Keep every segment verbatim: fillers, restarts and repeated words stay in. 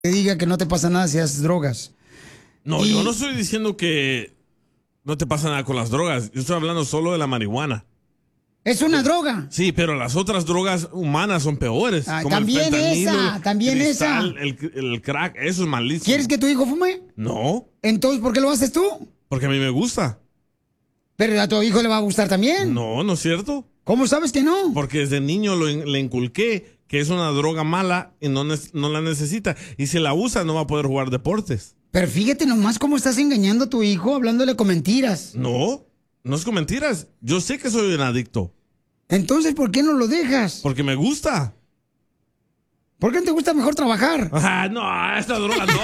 te diga que no te pasa nada si haces drogas. No, y... yo no estoy diciendo que no te pasa nada con las drogas. Yo estoy hablando solo de la marihuana. Es una droga. Sí, pero las otras drogas humanas son peores. Ah, como también el esa, también cristal, esa. El, el crack, eso es malísimo. ¿Quieres que tu hijo fume? No. Entonces, ¿por qué lo haces tú? Porque a mí me gusta. Pero a tu hijo le va a gustar también. No, no es cierto. ¿Cómo sabes que no? Porque desde niño lo, le inculqué que es una droga mala y no, no la necesita. Y si la usa, no va a poder jugar deportes. Pero fíjate nomás cómo estás engañando a tu hijo hablándole con mentiras. No, no es con mentiras. Yo sé que soy un adicto. Entonces, ¿por qué no lo dejas? Porque me gusta. ¿Por qué te gusta mejor trabajar? Ah, no, esta droga no.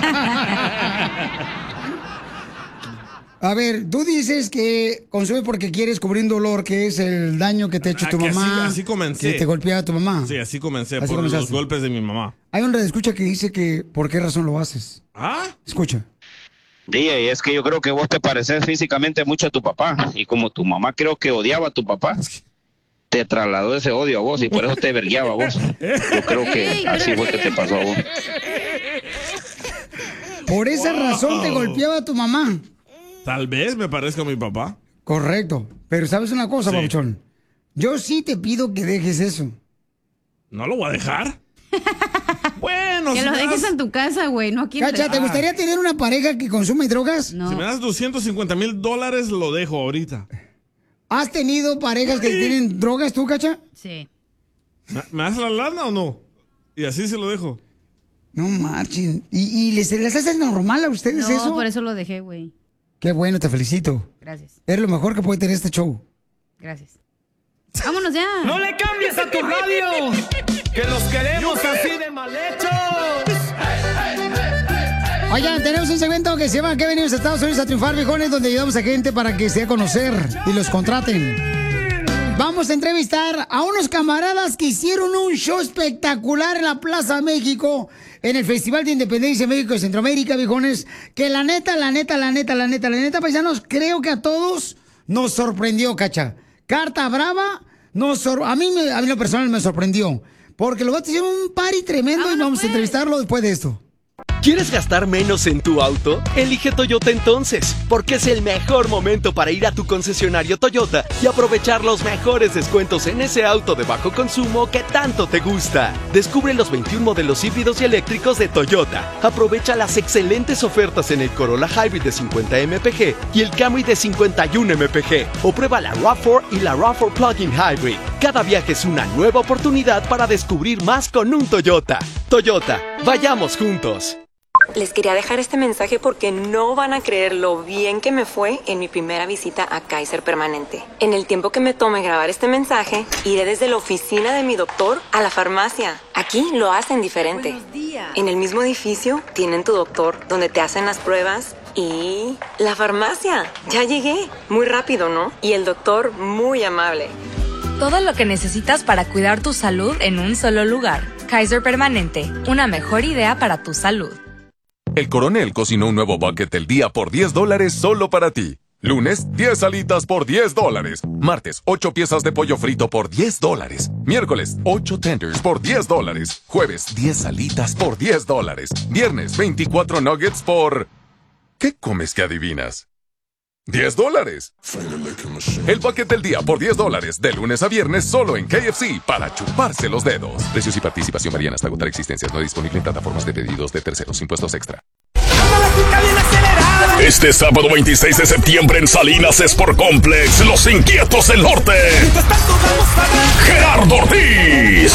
A ver, tú dices que consume porque quieres cubrir un dolor, que es el daño que te ha hecho Ah, tu que mamá. Así, así comencé. Que te golpeaba tu mamá. Sí, así comencé, Así por comenzaste. los golpes de mi mamá. Hay un redescucha que dice que ¿por qué razón lo haces? ¿Ah? Escucha. D J, es que yo creo que vos te pareces físicamente mucho a tu papá. Y como tu mamá creo que odiaba a tu papá, te trasladó ese odio a vos y por eso te vergueaba a vos. Yo creo que así fue que te pasó a vos. Por esa wow. razón te golpeaba a tu mamá. Tal vez me parezca a mi papá. Correcto. Pero ¿sabes una cosa, sí. Pabuchón? Yo sí te pido que dejes eso. ¿No lo voy a dejar? Bueno, que si lo me dejes das... en tu casa, güey. No aquí. Cacha, ¿te gustaría ah. tener una pareja que consume drogas? No. Si me das doscientos cincuenta mil dólares, lo dejo ahorita. ¿Has tenido parejas que sí. tienen drogas tú, Cacha? Sí. ¿Me, ¿Me das la lana o no? Y así se lo dejo. No marchen. ¿Y, y les, les hace normal a ustedes no, eso? No, por eso lo dejé, güey. Qué bueno, te felicito. Gracias. Eres lo mejor que puede tener este show. Gracias. Vámonos ya. ¡No le cambies a tu radio! ¡Que los queremos así de mal hechos! Oigan, tenemos un segmento que se llama ¿Qué venimos a Estados Unidos a triunfar, viejones? Donde ayudamos a gente para que se dé a conocer y los contraten. Vamos a entrevistar a unos camaradas que hicieron un show espectacular en la Plaza México, en el Festival de Independencia México y Centroamérica, viejones, que la neta, la neta, la neta, la neta, la neta, paisanos, creo que a todos nos sorprendió, Cacha. Carta Brava, nos sor- a mí me, a mí lo personal me sorprendió, porque los vatos hicieron un party tremendo ah, y vamos pues. a entrevistarlo después de esto. ¿Quieres gastar menos en tu auto? Elige Toyota entonces, porque es el mejor momento para ir a tu concesionario Toyota y aprovechar los mejores descuentos en ese auto de bajo consumo que tanto te gusta. Descubre los veintiún modelos híbridos y eléctricos de Toyota. Aprovecha las excelentes ofertas en el Corolla Hybrid de cincuenta millas por hora y el Camry de cincuenta y una millas por hora. O prueba la RAV cuatro y la RAV cuatro Plug-in Hybrid. Cada viaje es una nueva oportunidad para descubrir más con un Toyota. Toyota, vayamos juntos. Les quería dejar este mensaje porque no van a creer lo bien que me fue en mi primera visita a Kaiser Permanente. En el tiempo que me tome grabar este mensaje, iré desde la oficina de mi doctor a la farmacia. Aquí lo hacen diferente. Buenos días. En el mismo edificio tienen tu doctor, donde te hacen las pruebas, y la farmacia. Ya llegué. Muy rápido, ¿no? Y el doctor muy amable. Todo lo que necesitas para cuidar tu salud en un solo lugar. Kaiser Permanente, una mejor idea para tu salud. El Coronel cocinó un nuevo bucket del día por diez dólares solo para ti. Lunes, diez alitas por diez dólares. Martes, ocho piezas de pollo frito por diez dólares. Miércoles, ocho tenders por diez dólares. Jueves, diez alitas por diez dólares. Viernes, veinticuatro nuggets por... ¿Qué comes que adivinas? diez dólares. El bucket del día por diez dólares, de lunes a viernes, solo en K F C, para chuparse los dedos. Precios y participación varían hasta agotar existencias. No disponible en plataformas de pedidos de terceros. Impuestos extra. Este sábado veintiséis de septiembre en Salinas Sport Complex, Los Inquietos del Norte. Gerardo Ortiz.